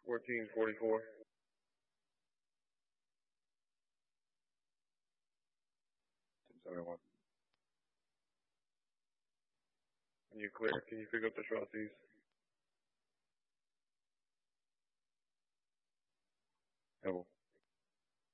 1444. 1071. When you clear, can you pick up the Shawsies? Double.